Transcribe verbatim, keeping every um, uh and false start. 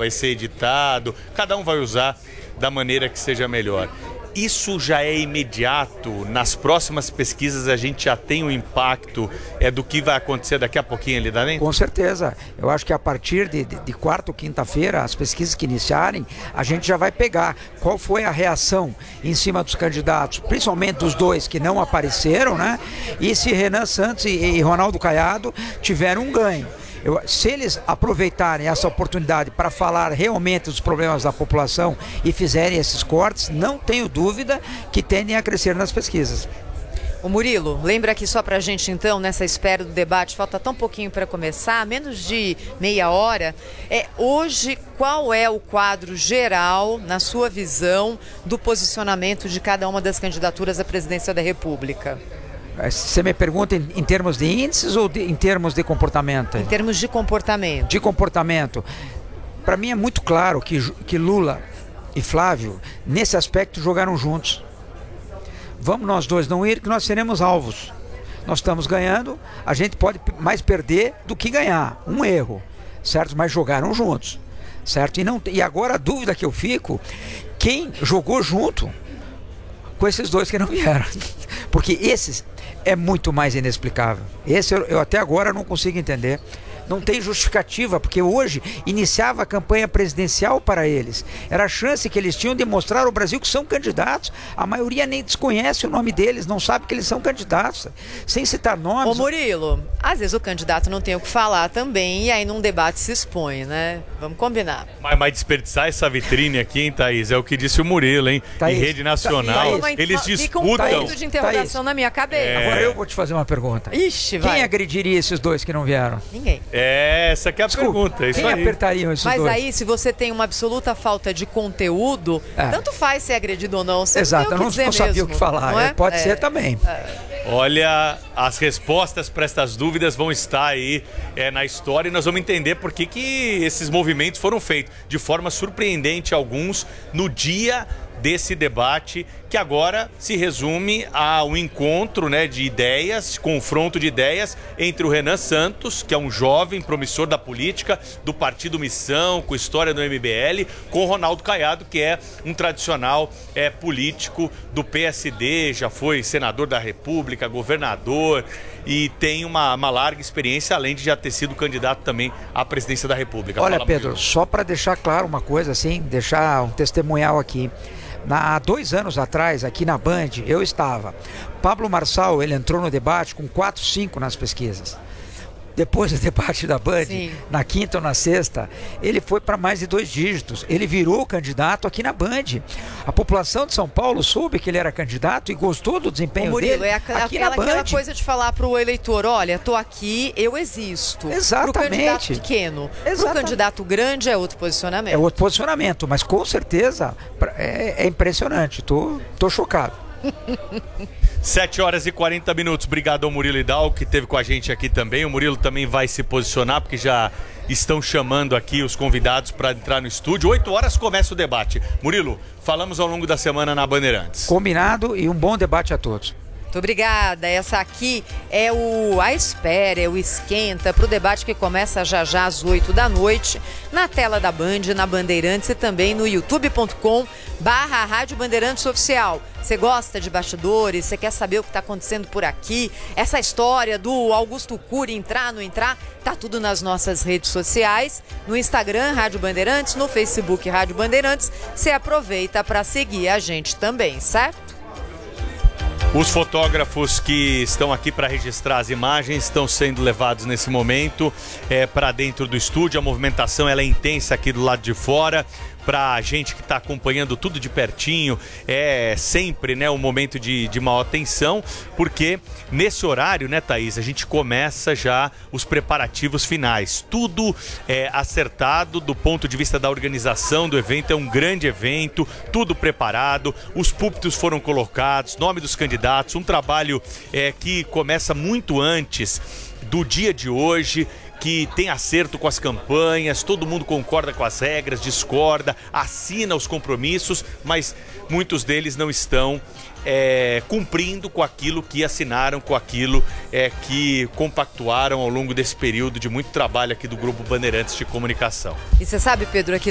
vai ser editado, cada um vai usar da maneira que seja melhor. Isso já é imediato? Nas próximas pesquisas a gente já tem um impacto é, do que vai acontecer daqui a pouquinho ali dentro? Com certeza. Eu acho que a partir de, de, de quarta ou quinta-feira, as pesquisas que iniciarem, a gente já vai pegar qual foi a reação em cima dos candidatos, principalmente dos dois que não apareceram, né? E se Renan Santos e, e Ronaldo Caiado tiveram um ganho. Eu, se eles aproveitarem essa oportunidade para falar realmente dos problemas da população e fizerem esses cortes, não tenho dúvida que tendem a crescer nas pesquisas. O Murilo, lembra aqui só pra gente então, nessa espera do debate, falta tão pouquinho para começar, menos de meia hora. É, hoje, qual é o quadro geral, na sua visão, do posicionamento de cada uma das candidaturas à presidência da República? Você me pergunta em, em termos de índices ou de, em termos de comportamento? Em termos de comportamento. De comportamento. Para mim é muito claro que, que Lula e Flávio, nesse aspecto, jogaram juntos. Vamos nós dois não ir, que nós seremos alvos. Nós estamos ganhando, a gente pode mais perder do que ganhar. Um erro, certo? Mas jogaram juntos, certo? E, não, e agora a dúvida que eu fico, quem jogou junto com esses dois que não vieram? Porque esses é muito mais inexplicável. Esse eu, eu até agora não consigo entender. Não tem justificativa, porque hoje iniciava a campanha presidencial para eles. Era a chance que eles tinham de mostrar ao Brasil que são candidatos. A maioria nem desconhece o nome deles, não sabe que eles são candidatos. Sem citar nomes. Ô Murilo, às vezes o candidato não tem o que falar também, e aí num debate se expõe, né? Vamos combinar. Mas, mas desperdiçar essa vitrine aqui, hein, Thaís? É o que disse o Murilo, hein? Thaís, em rede nacional, Thaís, eles Fica disputam... um ponto de interrogação Thaís, na minha cabeça. É. Agora eu vou te fazer uma pergunta. Ixi, vai. Quem agrediria esses dois que não vieram? Ninguém. É, essa que é a Desculpa, pergunta, é isso quem aí. apertariam esses Mas dois? aí, se você tem uma absoluta falta de conteúdo, É. tanto faz ser agredido ou não. Você Exato, não eu tem o não, que dizer não sabia mesmo, o que falar. não é? Pode É. ser também. Olha, as respostas para estas dúvidas vão estar aí é, na história e nós vamos entender por que, que esses movimentos foram feitos de forma surpreendente, alguns, no dia desse debate, que agora se resume ao encontro, né, de ideias, confronto de ideias entre o Renan Santos, que é um jovem promissor da política, do Partido Missão, com história no M B L, com o Ronaldo Caiado, que é um tradicional é, político do P S D, já foi senador da República, governador e tem uma, uma larga experiência, além de já ter sido candidato também à presidência da República. Olha, Fala, Pedro, Murilo. só para deixar claro uma coisa, assim, deixar um testemunhal aqui. Na, há dois anos atrás, aqui na Band, eu estava. Pablo Marçal, ele entrou no debate com quatro, cinco nas pesquisas. Depois do debate da Band, Sim. na quinta ou na sexta, ele foi para mais de dois dígitos. Ele virou candidato aqui na Band. A população de São Paulo soube que ele era candidato e gostou do desempenho Ô, Murilo, dele é aqui aquela, na Band. aquela coisa de falar para o eleitor, olha, tô aqui, eu existo. Exatamente. Para o candidato pequeno. Para o Exatamente. candidato grande é outro posicionamento. É outro posicionamento, mas com certeza é, é impressionante. Tô, tô chocado. sete horas e quarenta minutos. Obrigado ao Murilo Hidalgo, que esteve com a gente aqui também. O Murilo também vai se posicionar, porque já estão chamando aqui os convidados para entrar no estúdio. oito horas começa o debate. Murilo, falamos ao longo da semana na Bandeirantes. Combinado e um bom debate a todos. Muito obrigada. Essa aqui é o A Espera, é o Esquenta, para o debate que começa já já às oito da noite, na tela da Band, na Bandeirantes e também no youtube ponto com barra Rádio Bandeirantes Oficial. Você gosta de bastidores? Você quer saber o que está acontecendo por aqui? Essa história do Augusto Cury entrar, não entrar, tá tudo nas nossas redes sociais, no Instagram Rádio Bandeirantes, no Facebook Rádio Bandeirantes. Você aproveita para seguir a gente também, certo? Os fotógrafos que estão aqui para registrar as imagens estão sendo levados nesse momento é, para dentro do estúdio. A movimentação ela é intensa aqui do lado de fora. Para a gente que está acompanhando tudo de pertinho, é sempre, né, um momento de, de maior tensão, porque nesse horário, né, Thaís, a gente começa já os preparativos finais. Tudo é acertado do ponto de vista da organização do evento, é um grande evento, tudo preparado, os púlpitos foram colocados, nome dos candidatos, um trabalho é, que começa muito antes do dia de hoje, que tem acerto com as campanhas, todo mundo concorda com as regras, discorda, assina os compromissos, mas muitos deles não estão é, cumprindo com aquilo que assinaram, com aquilo é, que compactuaram ao longo desse período de muito trabalho aqui do Grupo Bandeirantes de Comunicação. E você sabe, Pedro, aqui